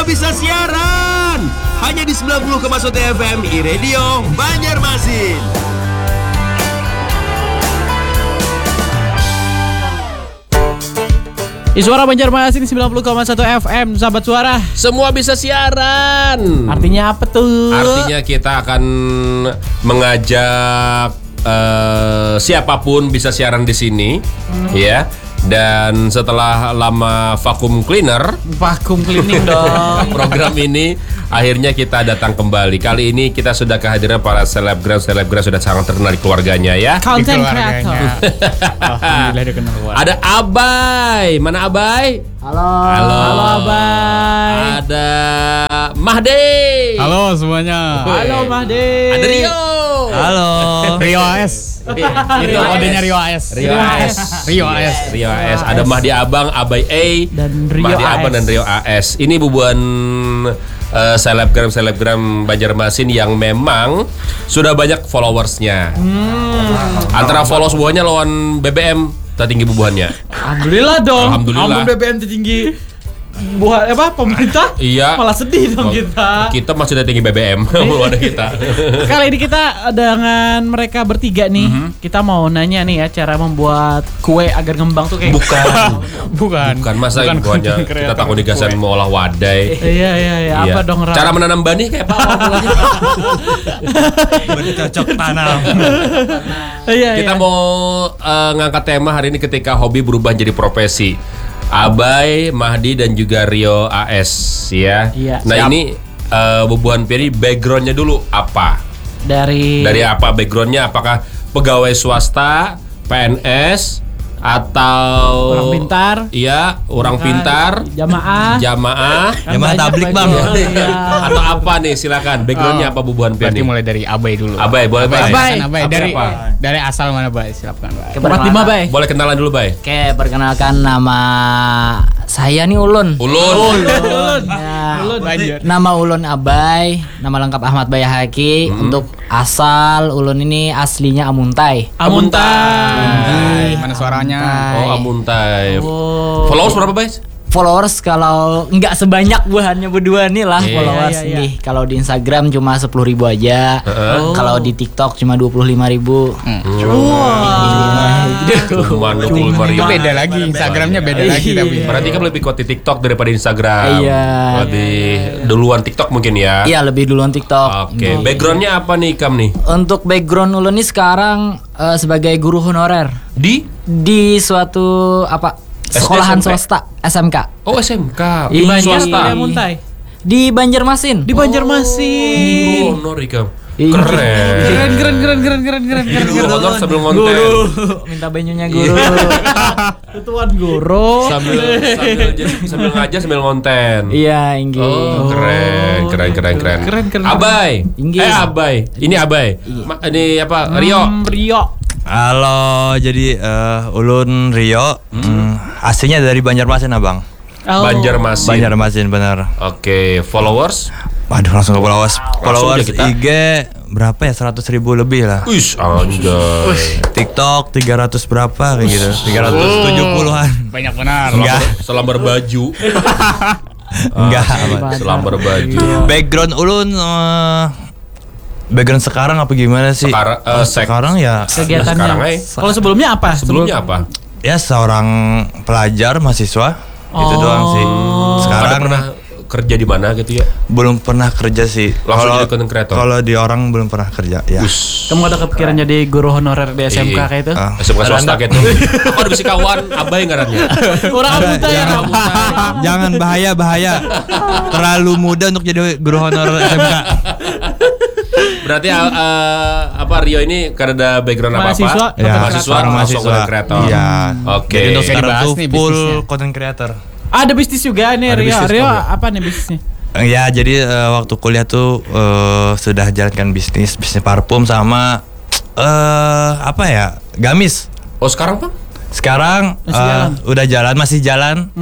Semua bisa siaran hanya di 90,1 FM iRadio Banjarmasin. Suara Banjarmasin 90,1 FM, sahabat suara. Semua bisa siaran. Artinya apa tuh? Artinya kita akan mengajak siapapun bisa siaran di sini, ya. Dan setelah lama vacuum cleaning dong. Program ini akhirnya kita datang kembali. Kali ini kita sudah kehadiran para selebgram sudah sangat terkenal di keluarganya ya. Content creator. Alhamdulillah dikenal. Ada Abai. Mana Abai? Halo Abai. Ada Mahdi. Halo semuanya. Halo Mahdi. Ada Rio. Halo. Rio AS. Itu kodenya Rio AS. Rio AS. Ada Mahdi Abang, Abai A, dan Rio Mahdi AS. Abang dan Rio AS. Ini bubuan selebgram Banjarmasin yang memang sudah banyak followersnya. Antara follow semuanya lawan BBM tertinggi bubuhannya. Alhamdulillah dong. Alhamdulillah. Amun BBM tertinggi buat pemerintah? Iya. Malah sedih dong kita. Kita masih ada tinggi BBM. Belum ada kita. Kali ini kita dengan mereka bertiga nih. Kita mau nanya nih ya cara membuat kue agar ngembang tuh kayak Bukan. Masa buahnya kita takut digasan mau olah wadai. Iya. Apa dong Ram? Cara menanam benih kayak apa? Bercocok tanam. Iya. Kita mau ngangkat tema hari ini ketika hobi berubah jadi profesi. Abai, Mahdi dan juga Rio AS ya. Iya. Nah ini bubuhan Piri backgroundnya dulu apa? Dari apa backgroundnya? Apakah pegawai swasta, PNS atau orang pintar? Iya, orang pintar. Jamaah tablik bang. Iya. Atau apa nih? Silakan. Backgroundnya apa bubuhan Piri? Berarti mulai dari Abai dulu. Abai, boleh Bay. Abai. Dari asal mana Bay? Silakan Bay. Tempat 5 Bay. Boleh kenalan dulu Bay. Oke, perkenalkan nama saya nih Ulun. Ulun. Ya, Lanjut. nama Ulun Abai, nama lengkap Ahmad Bayahaki. Untuk asal Ulun ini aslinya Amuntai. Amuntai. Mana suaranya? Oh, Amuntai. Followers berapa Bay? Followers kalau nggak sebanyak buahannya berdua nih lah followers iya. nih. Kalau di Instagram cuma 10.000 aja. Kalau di TikTok cuma 25.000. Cuma 25.000. Itu beda lagi. Instagramnya beda lagi tapi. Berarti kan lebih kuat di TikTok daripada Instagram. Iya. Lebih duluan TikTok mungkin ya. Iya, lebih duluan TikTok. Oke. Backgroundnya apa nih Kam nih? Untuk background Ulun nih sekarang sebagai guru honorer di suatu sekolahan SMP? swasta SMK. Oh SMK. Di Swasta. Amuntai. Di Banjarmasin. Di Banjarmasin. Honor Ikam. Iya. Keren. Guru honor sambil ngonten. Minta banyunya guru. Tuan guru. Sambil ngajar sambil ngonten. Iya, inggih. Oh, keren. Keren. Abai. Inggih. Abai. Ini Abai. Ini apa? Rio. Halo, jadi Ulun Rio, aslinya dari Banjarmasin abang. Banjarmasin benar. Oke, followers? Waduh, langsung ke followers. Followers aja kita. IG berapa ya? 100.000 lebih lah. Wih, anjay. TikTok 300 berapa kayak gitu? 370-an. Banyak benar. Selambar baju. Enggak. Selambar baju. Background Ulun background sekarang apa gimana sih? Sekarang ya Kegiatannya. sekarang aja. Kalau sebelumnya apa? Sebelumnya apa? ya seorang pelajar mahasiswa itu doang sih. Sekarang pernah kerja di mana gitu ya? belum pernah kerja sih. Langsung jadi content creator? Kalau di orang belum pernah kerja ya. Kamu ada kepikiran jadi guru honorer di SMK kayak itu? SMK swasta kayak itu. Aku ada bisi kawan, Abai ngarannya. Orang Amuntai ya. Jangan bahaya. Terlalu muda untuk jadi guru honor SMK. Berarti apa Rio ini karena ada background Mahasiswa, apa-apa? Ya, Mahasiswa seorang langsung content creator. Iya. Oke. Jadi untuk sekarang dibahas tuh nih full bisnisnya. content creator. Ada bisnis juga nih Ada Rio. bisnis Rio juga. apa nih bisnisnya? Ya, jadi waktu kuliah tuh sudah jalankan bisnis parfum sama apa ya? Gamis. Oh sekarang Bang? Sekarang Masih jalan? udah jalan, masih jalan.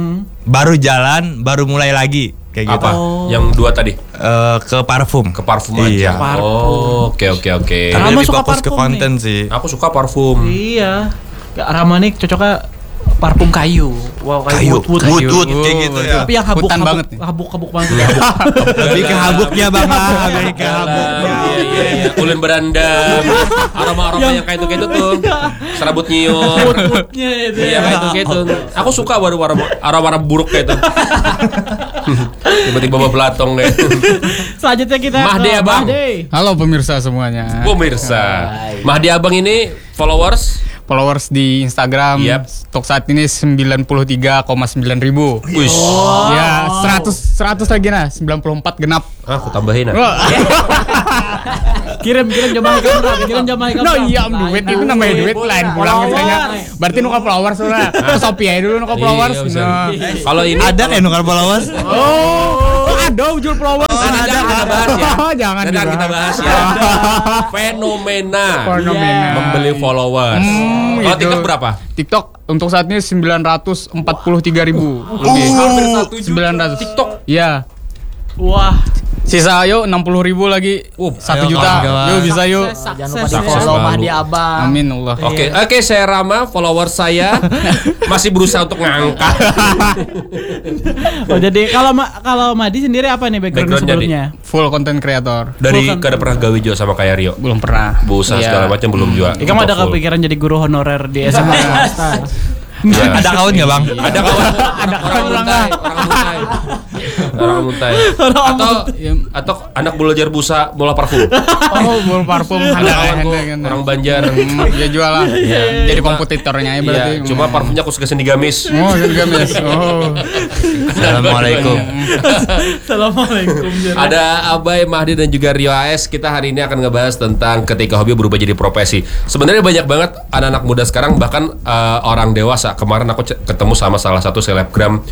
Baru mulai lagi kayak gitu. Apa? Yang dua tadi? Ke parfum. Ke parfum Iya. aja. Oh, oke. Tapi Rama lebih suka fokus ke parfum konten sih. Aku suka parfum. Iya. Rama nih cocoknya parfum kayu. Wow, Kayu, wood kayak gitu ya. Tapi yang Hutan banget nih. habuk banget. Lebih ke habuknya bang, lebih ke habuknya. Iya. Ulin berandam. Aroma-aroma yang kayak itu tuh. Serabut nyium. Wood-woodnya itu. Iya kayak itu. Aku suka baru aroma-aroma buruk kayak itu. Tiba-tiba belatong deh. Selanjutnya kita Mahdi ke Abang. Mahdi. Halo pemirsa semuanya. Pemirsa, Mahdi Abang ini followers. Followers di Instagram Yep. untuk saat ini 93,9 ribu. Wih. Ya 100 lagi nah 94 genap. Aku tambahin. Kirim jamaah kamu. No iya duit itu namanya duit lain pulang misalnya. Berarti nuka followers lah. Shopee aja dulu nuka followers. Iya, bisa. Nah. Kalau ini Ada kayak nukar followers? Ada ujul followers. Nanti kita bahas ya. Jangan Nanti kita bahas ya. Fenomena membeli followers. Kalau gitu. TikTok berapa? TikTok untuk saat ini 943 ribu lebih. Hampir 1 juta. 900 TikTok. Iya. Wah. Sisa ayo 60 ribu lagi. 1 juta. Yuk bisa yuk. Jangan lupa Sukses. di follow Sukses Mahdi baru. Abang. Amin Allah. Oke, saya Rama, followers saya masih berusaha untuk ngangkat. Oh, jadi kalau Mahdi sendiri apa nih background Background-nya, sebelumnya? Full content creator. Dari kada pernah gawe jo sama kayak Rio. Belum pernah. Berusaha Iya. segala macam belum juga. Kamu ada kepikiran jadi guru honorer di SMA swasta? Ya. Ada kawan nggak bang? Ada kawan orang muntai. Atau anak belajar busa bola parfum. Oh, full parfum Ada kawan kok, handal. orang Banjar. Ya jual lah. Jadi kompetitornya ya berarti. Iya, cuma parfumnya aku suka di gamis. Oh, juga mis. Oh. Assalamualaikum. Assalamualaikum. Ada Abai, Mahdi dan juga Rio AS. Kita hari ini akan ngebahas tentang ketika hobi berubah jadi profesi. Sebenarnya banyak banget anak-anak muda sekarang, bahkan orang dewasa. Kemarin aku ketemu sama salah satu selebgram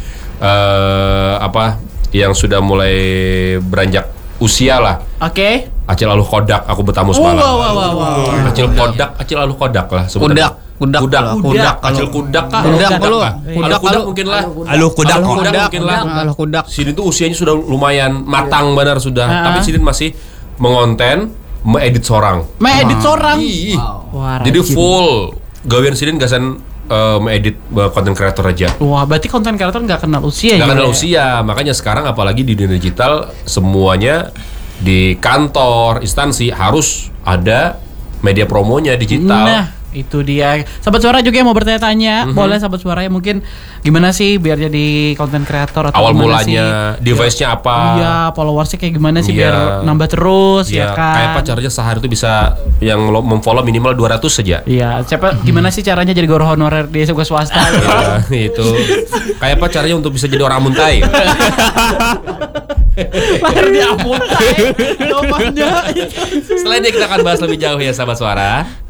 yang sudah mulai beranjak usia lah. Oke. Acil Aluh Kodak, aku bertamu semalam. Wow. Acil Aluh Kodak lah sebutannya. Kudak, Acil Kudak kah? Kudak mungkin lah. Aluh kudak. Mungkin lah. Halo kudak. Sidin tuh usianya sudah lumayan matang benar sudah, tapi Sidin masih mengonten, mengedit seorang. Edit seorang. Ih. Wah, Jadi full gawean Sidin gasan mengedit konten kreator aja. Wah, berarti konten kreator nggak kenal usia Gak ya? kenal usia, makanya sekarang apalagi di dunia digital semuanya di kantor, instansi harus ada media promonya digital. Nah, itu dia. Sahabat suara juga yang mau bertanya-tanya, boleh sahabat suara ya, mungkin gimana sih biar jadi konten kreator atau Awal gimana mulanya, sih? device-nya apa? Iya, followersnya kayak gimana sih Iya. biar nambah terus ya Ya, kan? kayak apa caranya sehari itu bisa yang memfollow minimal 200 saja. Iya, gimana sih caranya jadi guru honorer di sebuah swasta? Ya, itu. Kayak apa caranya untuk bisa jadi orang muntai? Lahir di Amuntai. Namanya. Setelah ini kita akan bahas lebih jauh ya sahabat suara.